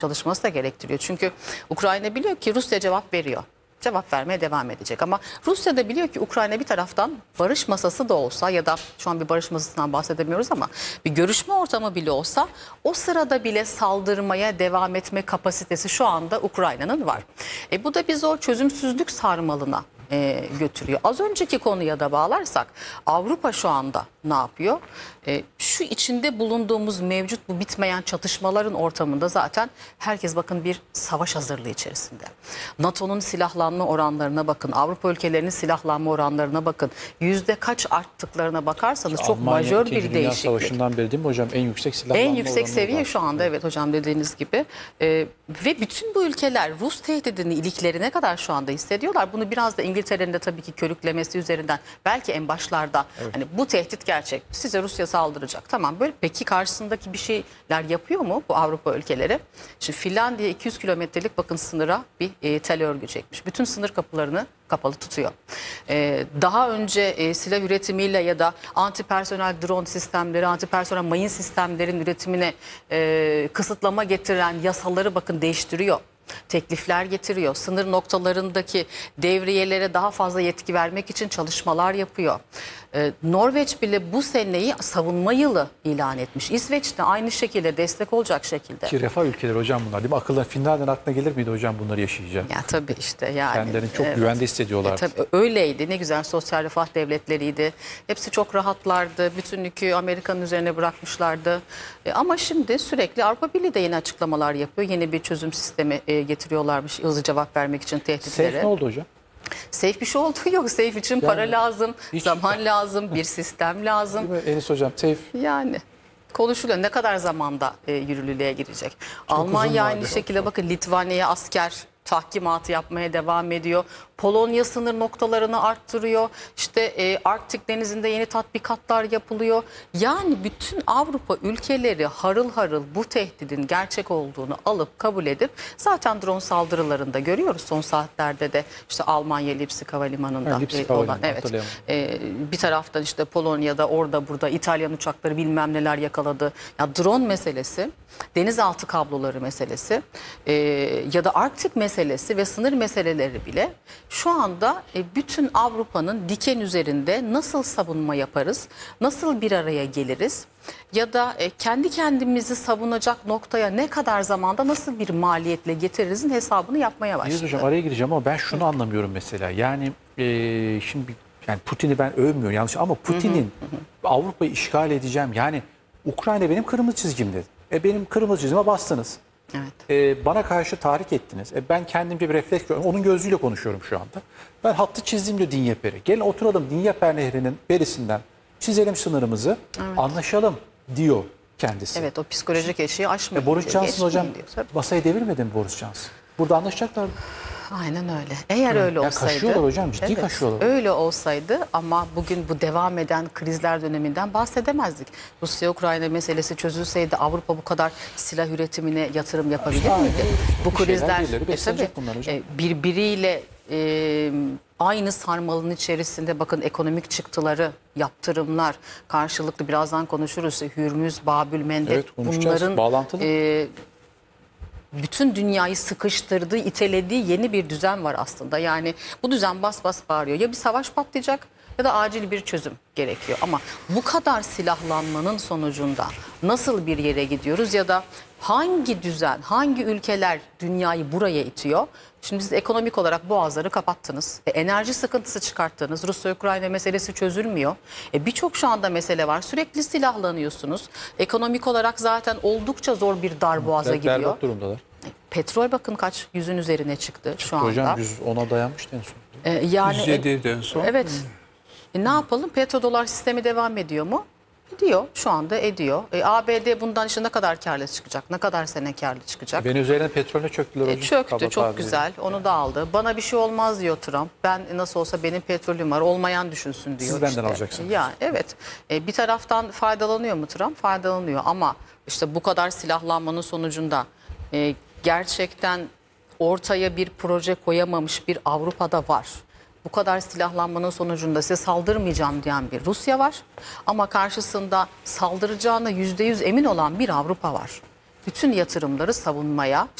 çalışması da gerektiriyor. Çünkü Ukrayna biliyor ki Rusya cevap veriyor. Cevap vermeye devam edecek. Ama Rusya da biliyor ki Ukrayna bir taraftan barış masası da olsa ya da şu an bir barış masasından bahsedemiyoruz ama bir görüşme ortamı bile olsa o sırada bile saldırmaya devam etme kapasitesi şu anda Ukrayna'nın var. Bu da bizi o çözümsüzlük sarmalına götürüyor. Az önceki konuya da bağlarsak Avrupa şu anda ne yapıyor? Şu içinde bulunduğumuz mevcut bu bitmeyen çatışmaların ortamında zaten herkes bakın bir savaş hazırlığı içerisinde. NATO'nun silahlanma oranlarına bakın, Avrupa ülkelerinin silahlanma oranlarına bakın. Yüzde kaç arttıklarına bakarsanız çok majör bir Dünya değişiklik. Savaşı'ndan beri değil mi hocam? En yüksek silahlanma En yüksek seviye var. şu anda evet hocam dediğiniz gibi. Ve bütün bu ülkeler Rus tehdidini iliklerine kadar şu anda hissediyorlar. Bunu biraz da İngiltere'nin de tabii ki körüklemesi üzerinden belki en başlarda hani bu tehdit gerçek. Size Rusya saldıracak. Tamam böyle peki karşısındaki bir şeyler yapıyor mu bu Avrupa ülkeleri? Şimdi Finlandiya 200 kilometrelik bakın sınıra bir tel örgü çekmiş. Bütün sınır kapılarını kapalı tutuyor. Daha önce silah üretimiyle ya da antipersonel drone sistemleri, antipersonel mayın sistemlerin üretimine kısıtlama getiren yasaları bakın değiştiriyor. Teklifler getiriyor. Sınır noktalarındaki devriyelere daha fazla yetki vermek için çalışmalar yapıyor. Norveç bile bu seneyi savunma yılı ilan etmiş. İsveç de aynı şekilde destek olacak şekilde. Ki refah ülkeleri hocam bunlar değil mi? Akıllar Finlandiya'nın aklına gelir miydi hocam bunları yaşayacak? Ya tabii işte yani. Kendilerini çok güvende hissediyorlar. Tabii öyleydi. Ne güzel sosyal refah devletleriydi. Hepsi çok rahatlardı. Bütün yükü Amerika'nın üzerine bırakmışlardı. Ama şimdi sürekli Avrupa Birliği de yeni açıklamalar yapıyor. Yeni bir çözüm sistemi getiriyorlarmış hızlı cevap vermek için tehditlere. Safe ne oldu hocam? Safe bir şey olduğu yok. Safe için para lazım, zaman lazım, bir sistem lazım. Enis hocam safe. Yani konuşuluyor. Ne kadar zamanda yürürlüğe girecek? Almanya aynı şekilde bakın Litvanya'ya asker tahkimatı yapmaya devam ediyor. Polonya sınır noktalarını arttırıyor. İşte Arktik Denizi'nde yeni tatbikatlar yapılıyor. Yani bütün Avrupa ülkeleri harıl harıl bu tehdidin gerçek olduğunu alıp kabul edip zaten drone saldırılarında görüyoruz son saatlerde de işte Almanya Lipsik Havalimanı'nda olan bir taraftan işte Polonya'da orada burada İtalyan uçakları bilmem neler yakaladı. Ya drone meselesi, denizaltı kabloları meselesi ya da Arktik meselesi ve sınır meseleleri bile şu anda bütün Avrupa'nın diken üzerinde nasıl savunma yaparız, nasıl bir araya geliriz ya da kendi kendimizi savunacak noktaya ne kadar zamanda nasıl bir maliyetle getiririzin hesabını yapmaya başladı. Yunus hocam araya gireceğim ama ben şunu anlamıyorum mesela. Yani şimdi yani Putin'i ben övmüyorum yanlış ama Putin'in Avrupa'yı işgal edeceğim yani Ukrayna benim kırmızı çizgim dedi. Benim kırmızı çizgime bastınız. Evet. Bana karşı tahrik ettiniz. Ben kendimce bir refleks görüyorum. Onun gözüyle konuşuyorum şu anda. Ben hattı çizdim diyor Dinyeper'i. Gelin oturalım Dinyeper Nehri'nin berisinden çizelim sınırımızı. Evet. Anlaşalım diyor kendisi. Evet o psikolojik eşiği aşmıyor. Boris Johnson hocam masayı devirmedi mi Boris Johnson? Burada anlaşacaklar. Aynen öyle. Eğer öyle olsaydı. Kaşıyorlar hocam ciddi kaşıyorlar. Öyle olsaydı ama bugün bu devam eden krizler döneminden bahsedemezdik. Rusya-Ukrayna meselesi çözülseydi Avrupa bu kadar silah üretimine yatırım yapabilir miydi? Bu krizler birbiriyle aynı sarmalın içerisinde bakın ekonomik çıktıları, yaptırımlar karşılıklı birazdan konuşuruz. Hürmüz, Babül Mendeb bunların bağlantılı. Bütün dünyayı sıkıştırdığı, itelediği yeni bir düzen var aslında. Yani bu düzen bas bas bağırıyor. Ya bir savaş patlayacak ya da acil bir çözüm gerekiyor. Ama bu kadar silahlanmanın sonucunda nasıl bir yere gidiyoruz ya da hangi düzen, hangi ülkeler dünyayı buraya itiyor? Şimdi siz ekonomik olarak boğazları kapattınız. Enerji sıkıntısı çıkarttınız. Rusya-Ukrayna meselesi çözülmüyor. Birçok şu anda mesele var. Sürekli silahlanıyorsunuz. Ekonomik olarak zaten oldukça zor bir darboğaza gidiyor. Berbat durumdalar. Petrol bakın kaç yüzün üzerine çıktı şu anda. Hocam 110'a dayanmıştı en son. Yani 107'den son. Evet. Ne yapalım? Petrodolar sistemi devam ediyor mu? Ediyor. Şu anda ediyor. ABD bundan işte ne kadar karlı çıkacak? Ne kadar sene karlı çıkacak? Venezuela'nın petrolüne çöktüler hocam. Çöktü çok güzel. Onu da aldı. Bana bir şey olmaz diyor Trump. Ben nasıl olsa benim petrolüm var. Olmayan düşünsün diyor. Siz benden alacaksınız. Ya evet. Bir taraftan faydalanıyor mu Trump? Faydalanıyor ama işte bu kadar silahlanmanın sonucunda gerçekten ortaya bir proje koyamamış bir Avrupa'da var. Bu kadar silahlanmanın sonucunda size saldırmayacağım diyen bir Rusya var. Ama karşısında saldıracağına %100 emin olan bir Avrupa var. bütün yatırımları savunmaya,